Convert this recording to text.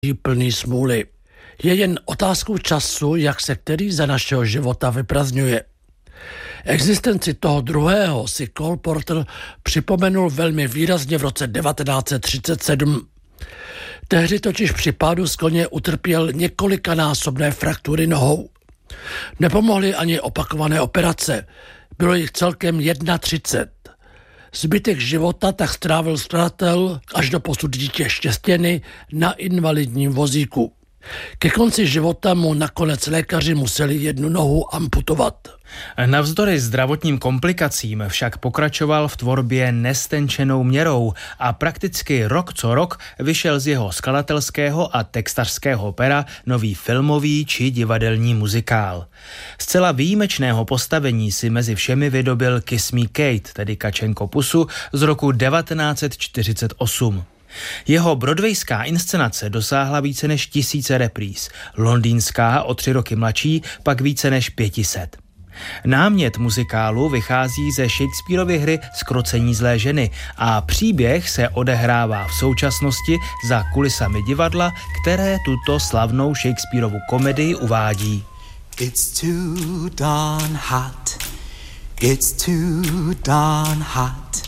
plný smůly. Je jen otázkou času, jak se který za našeho života vyprazňuje. Existenci toho druhého si Cole Porter připomenul velmi výrazně v roce 1937. Tehdy totiž při pádu z koně utrpěl několikanásobné fraktury nohou. Nepomohly ani opakované operace, bylo jich celkem 31. Zbytek života tak strávil skladatel až do posud dítě Štěstěny na invalidním vozíku. Ke konci života mu nakonec lékaři museli jednu nohu amputovat. Navzdory zdravotním komplikacím však pokračoval v tvorbě nestenčenou měrou a prakticky rok co rok vyšel z jeho skladatelského a textařského pera nový filmový či divadelní muzikál. Zcela výjimečného postavení si mezi všemi vydobil Kiss Me Kate, tedy Kačenko pusu, z roku 1948. Jeho broadwayská inscenace dosáhla více než 1000 repríz, londýnská o 3 roky mladší pak více než 500. Námět muzikálu vychází ze Shakespearovy hry Zkrocení zlé ženy a příběh se odehrává v současnosti za kulisami divadla, které tuto slavnou Shakespearovu komedii uvádí. It's too darn hot. It's too darn hot.